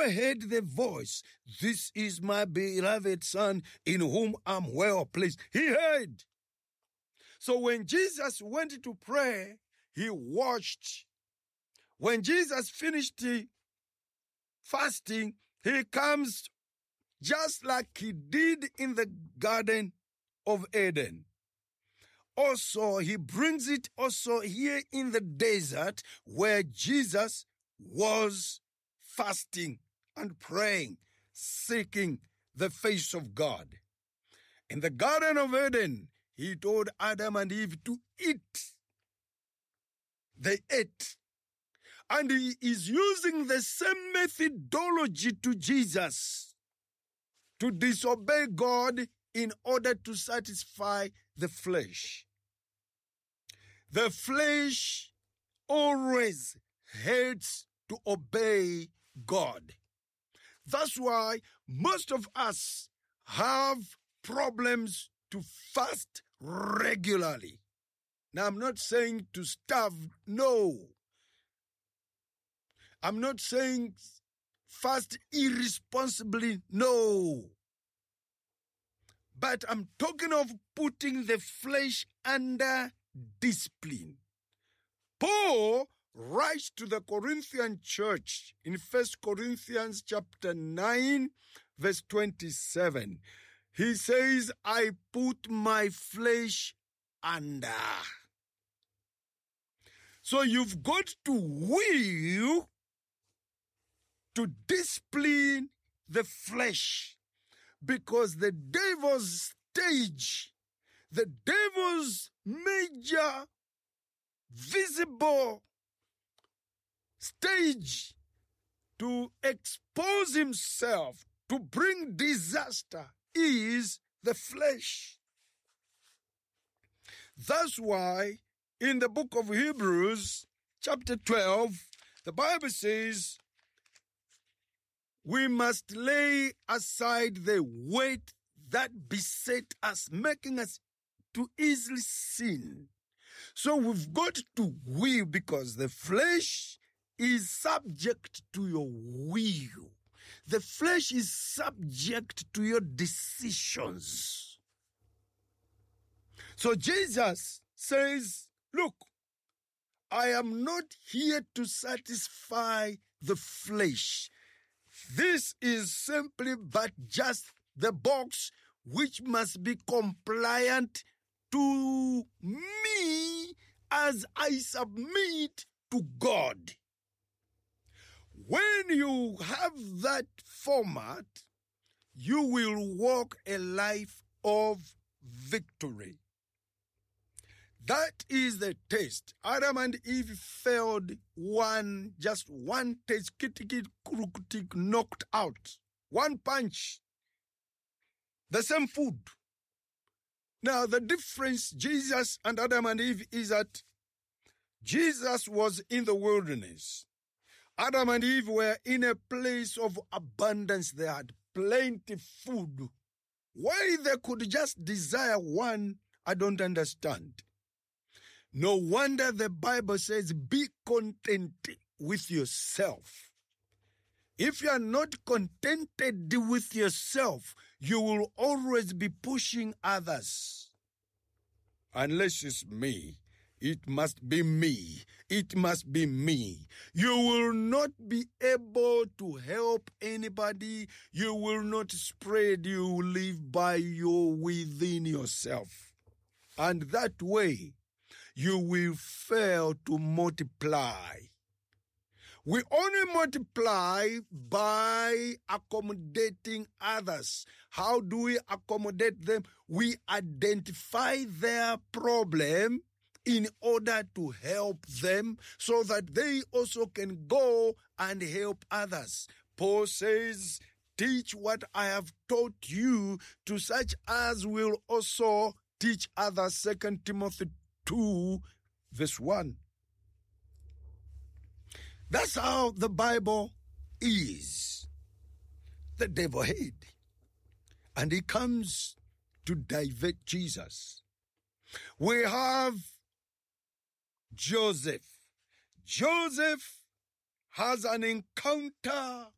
never heard the voice, "This is my beloved Son, in whom I'm well pleased." He heard. So when Jesus went to pray, he watched. When Jesus finished fasting, he comes just like he did in the Garden of Eden. Also, he brings it also here in the desert where Jesus was fasting and praying, seeking the face of God. In the Garden of Eden, he told Adam and Eve to eat. They ate. And he is using the same methodology to Jesus to disobey God in order to satisfy the flesh. The flesh always hates to obey God. That's why most of us have problems to fast regularly. Now, I'm not saying to starve, no. I'm not saying fast irresponsibly, no. But I'm talking of putting the flesh under discipline. Paul writes to the Corinthian church in 1 Corinthians chapter 9, verse 27. He says, "I put my flesh under." So you've got to will to discipline the flesh, because the devil's stage, the devil's major visible stage to expose himself, to bring disaster, is the flesh. That's why in the book of Hebrews, chapter 12, the Bible says, we must lay aside the weight that beset us, making us to easily sin. So we've got to will, because the flesh is subject to your will. The flesh is subject to your decisions. So Jesus says, look, I am not here to satisfy the flesh. This is simply but just the box which must be compliant to me as I submit to God. When you have that format, you will walk a life of victory. That is the test. Adam and Eve failed just one test, knocked out. One punch. The same food. Now the difference, Jesus and Adam and Eve, is that Jesus was in the wilderness. Adam and Eve were in a place of abundance. They had plenty of food. Why they could just desire one, I don't understand. No wonder the Bible says, be content with yourself. If you are not contented with yourself, you will always be pushing others. Unless it's me. It must be me. It must be me. You will not be able to help anybody. You will not spread. You will live by your within yourself. And that way, you will fail to multiply. We only multiply by accommodating others. How do we accommodate them? We identify their problem in order to help them so that they also can go and help others. Paul says, teach what I have taught you to such as will also teach others. 2 Timothy 2, verse 1. That's how the Bible is. The devil hid. And he comes to divert Jesus. We have Joseph. Joseph has an encounter